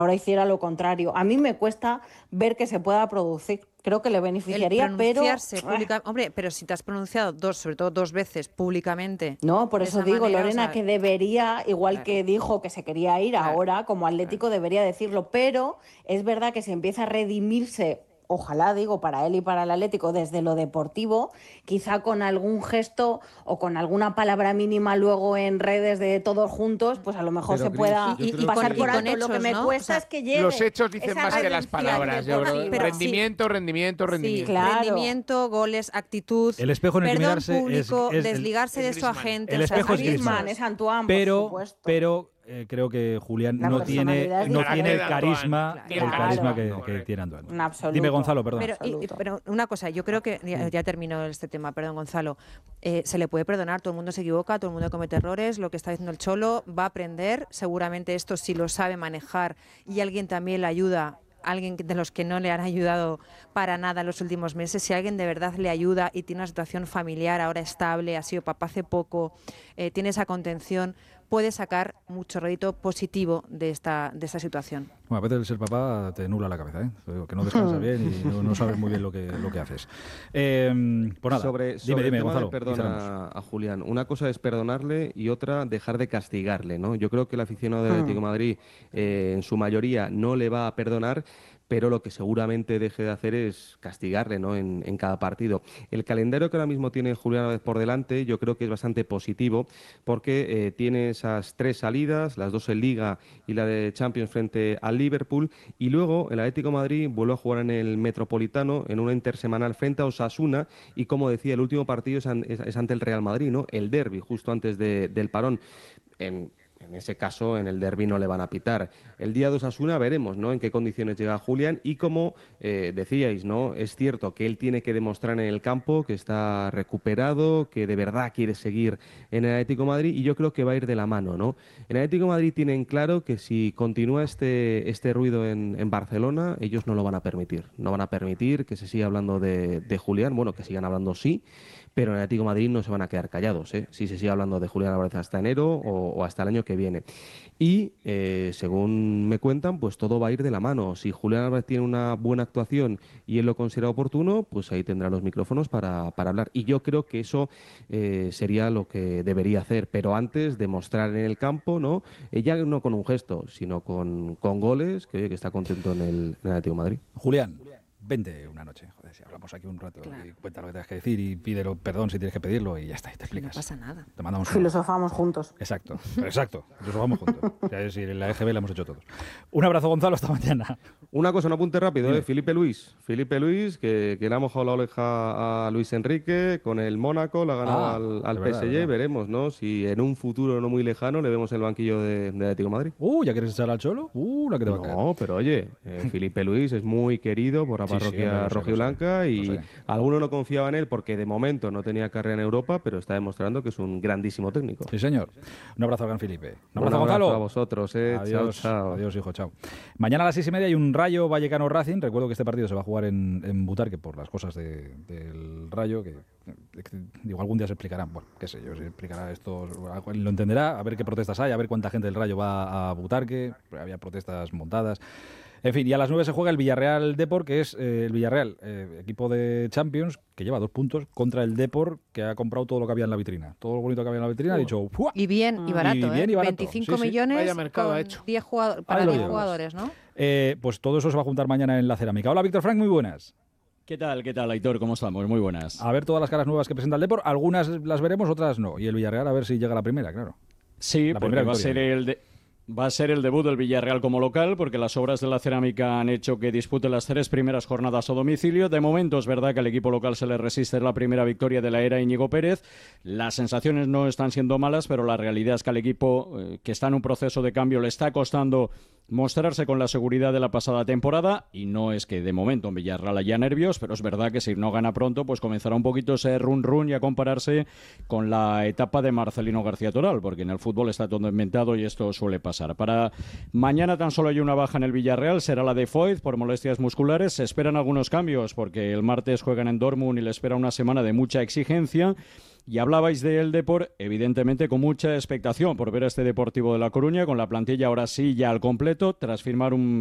ahora hiciera lo contrario. A mí me cuesta ver que se pueda producir. Creo que le beneficiaría, pero... Hombre, pero si te has pronunciado sobre todo dos veces públicamente... No, por eso digo, manera, Lorena, que debería, igual claro, que dijo que se quería ir ahora, como Atlético debería decirlo, pero es verdad que se empieza a redimirse, ojalá, digo, para él y para el Atlético, desde lo deportivo, quizá con algún gesto o con alguna palabra mínima luego en redes de todos juntos, pues a lo mejor pero se pueda pasar por alto. Hechos, lo que me cuesta es que llegue. Los hechos dicen más que las palabras. Yo creo. Rendimiento. Sí, claro. Rendimiento, goles, actitud. El espejo en el que mirarse público, desligarse de su agente. El espejo es Griezmann. Es Antoine, pero, por supuesto. Pero creo que Julián no tiene el carisma, que tiene Antoine. Dime, Gonzalo, perdón. Pero una cosa, yo creo que ya terminó este tema, perdón, Gonzalo. Se le puede perdonar, todo el mundo se equivoca, todo el mundo comete errores, lo que está diciendo el Cholo va a aprender, seguramente esto sí lo sabe manejar y alguien también le ayuda. Alguien de los que no le han ayudado para nada en los últimos meses, si alguien de verdad le ayuda y tiene una situación familiar ahora estable, ha sido papá hace poco, tiene esa contención, puede sacar mucho rédito positivo de esta situación. Bueno, a veces el ser papá te nubla la cabeza, ¿eh? Que no descansas bien y no sabes muy bien lo que haces. Pues nada, sobre dime, Gonzalo. Perdón a Julián. Una cosa es perdonarle y otra dejar de castigarle, ¿no? Yo creo que el aficionado del Atlético de Madrid en su mayoría no le va a perdonar, pero lo que seguramente deje de hacer es castigarle, ¿no? en cada partido. El calendario que ahora mismo tiene Julián Álvarez por delante yo creo que es bastante positivo porque tiene esas 3 salidas, las 2 en Liga y la de Champions frente al Liverpool, y luego el Atlético de Madrid vuelve a jugar en el Metropolitano en una intersemanal frente a Osasuna y, como decía, el último partido es ante el Real Madrid, ¿no? El derbi, justo antes del parón. En ese caso, en el derbi no le van a pitar. El día de Osasuna veremos, ¿no?, en qué condiciones llega Julián y, como decíais, ¿no?, es cierto que él tiene que demostrar en el campo que está recuperado, que de verdad quiere seguir en el Atlético de Madrid, y yo creo que va a ir de la mano, ¿no? En el Atlético de Madrid tienen claro que si continúa este ruido en Barcelona, ellos no lo van a permitir. No van a permitir que se siga hablando de Julián, bueno, que sigan hablando sí, pero en el Atlético de Madrid no se van a quedar callados, ¿eh? Si se sigue hablando de Julián Álvarez hasta enero o hasta el año que viene. Y según me cuentan, pues todo va a ir de la mano. Si Julián Álvarez tiene una buena actuación y él lo considera oportuno, pues ahí tendrá los micrófonos para hablar. Y yo creo que eso sería lo que debería hacer. Pero antes, demostrar en el campo, ¿no? Ya no con un gesto, sino con goles, que está contento en el Atlético de Madrid. Julián, vente una noche, joder, si hablamos aquí un rato, claro, y cuenta lo que tengas que decir y pídelo perdón si tienes que pedirlo y ya está, y te explicas. No pasa nada. Te mandamos filosofamos juntos. Exacto, filosofamos juntos. O sea, si en la EGB la hemos hecho todos. Un abrazo, Gonzalo, hasta mañana. Una cosa, un apunte rápido, Felipe Luis, que le ha mojado la oreja a Luis Enrique con el Mónaco, la ha ganado al PSG, verdad. Veremos, ¿no?, si en un futuro no muy lejano le vemos en el banquillo de Atlético de Madrid. ¿Ya quieres echar al Cholo? La que te va a caer. No, pero oye, Felipe Luis es muy querido por la parroquia rojiblanca y alguno no confiaba en él porque de momento no tenía carrera en Europa, pero está demostrando que es un grandísimo técnico. Sí, señor. Un abrazo al gran Felipe. Un abrazo, Gonzalo. A vosotros. Adiós, chao. Adiós, hijo, chao. Mañana a las 6:30 hay un Rayo Vallecano Racing. Recuerdo que este partido se va a jugar en Butarque por las cosas del Rayo, que digo, algún día se explicarán. Bueno, qué sé yo, se explicará esto, lo entenderá, a ver qué protestas hay, a ver cuánta gente del Rayo va a Butarque. Había protestas montadas. En fin, y a las 9 se juega el Villarreal Depor, que es el Villarreal, equipo de Champions, que lleva 2 puntos, contra el Depor, que ha comprado todo lo que había en la vitrina. Todo lo bonito que había en la vitrina, ha dicho ¡fua! Y bien, y barato, y barato. 25 millones Vaya mercado con ha hecho. 10 para 10 jugadores, ¿no? Pues todo eso se va a juntar mañana en la Cerámica. Hola, Víctor Frank, muy buenas. ¿Qué tal, Aitor? ¿Cómo estamos? Muy buenas. A ver todas las caras nuevas que presenta el Depor, algunas las veremos, otras no. Y el Villarreal a ver si llega la primera, claro. Sí, porque va a ser el debut del Villarreal como local, porque las obras de la Cerámica han hecho que dispute las 3 primeras jornadas a domicilio. De momento es verdad que al equipo local se le resiste la primera victoria de la era Íñigo Pérez. Las sensaciones no están siendo malas, pero la realidad es que al equipo que está en un proceso de cambio le está costando mostrarse con la seguridad de la pasada temporada, y no es que de momento en Villarreal haya nervios, pero es verdad que si no gana pronto, pues comenzará un poquito ese run y a compararse con la etapa de Marcelino García Toral, porque en el fútbol está todo inventado y esto suele pasar. Para mañana tan solo hay una baja en el Villarreal, será la de Foyth por molestias musculares. Se esperan algunos cambios porque el martes juegan en Dortmund y le espera una semana de mucha exigencia. Y hablabais del Depor, evidentemente con mucha expectación por ver a este Deportivo de La Coruña, con la plantilla ahora sí ya al completo, tras firmar un